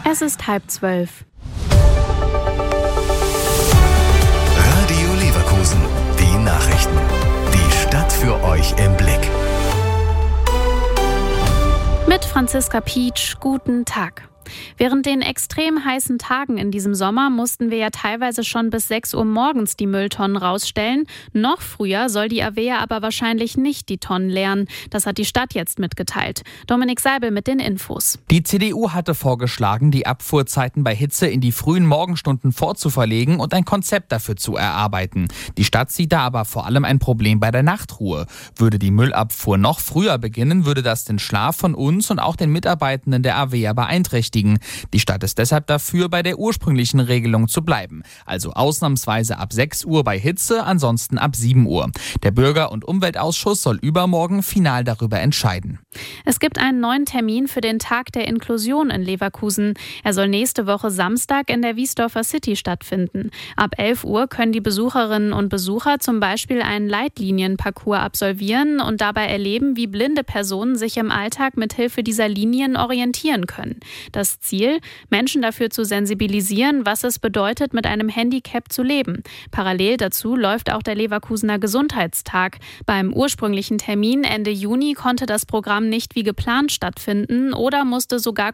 Es ist 11:30. Radio Leverkusen, die Nachrichten. Die Stadt für euch im Blick. Mit Franziska Pietsch, guten Tag. Während den extrem heißen Tagen in diesem Sommer mussten wir ja teilweise schon bis 6 Uhr morgens die Mülltonnen rausstellen. Noch früher soll die Avea aber wahrscheinlich nicht die Tonnen leeren. Das hat die Stadt jetzt mitgeteilt. Dominik Seibel mit den Infos. Die CDU hatte vorgeschlagen, die Abfuhrzeiten bei Hitze in die frühen Morgenstunden vorzuverlegen und ein Konzept dafür zu erarbeiten. Die Stadt sieht da aber vor allem ein Problem bei der Nachtruhe. Würde die Müllabfuhr noch früher beginnen, würde das den Schlaf von uns und auch den Mitarbeitenden der Avea beeinträchtigen. Die Stadt ist deshalb dafür, bei der ursprünglichen Regelung zu bleiben. Also ausnahmsweise ab 6 Uhr bei Hitze, ansonsten ab 7 Uhr. Der Bürger- und Umweltausschuss soll übermorgen final darüber entscheiden. Es gibt einen neuen Termin für den Tag der Inklusion in Leverkusen. Er soll nächste Woche Samstag in der Wiesdorfer City stattfinden. Ab 11 Uhr können die Besucherinnen und Besucher zum Beispiel einen Leitlinienparcours absolvieren und dabei erleben, wie blinde Personen sich im Alltag mit Hilfe dieser Linien orientieren können. Das Ziel, Menschen dafür zu sensibilisieren, was es bedeutet, mit einem Handicap zu leben. Parallel dazu läuft auch der Leverkusener Gesundheitstag. Beim ursprünglichen Termin Ende Juni konnte das Programm nicht wie geplant stattfinden oder musste sogar